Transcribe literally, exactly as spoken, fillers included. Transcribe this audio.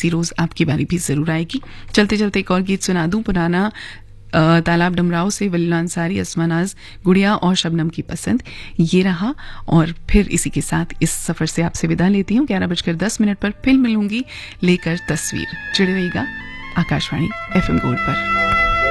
किसी रोज़ आपकी बारी भी ज़रूर आएगी। चलते चलते एक और गीत सुना दूँ पुराना, अ, तालाब डमराव से वलीला अंसारी, अस्मा नाज, गुड़िया और शबनम की पसंद ये रहा। और फिर इसी के साथ इस सफ़र से आपसे विदा लेती हूँ। ग्यारह बजकर दस मिनट पर फिर मिलूंगी लेकर तस्वीर। जुड़े रहिएगा आकाशवाणी एफ एम गोल्ड पर।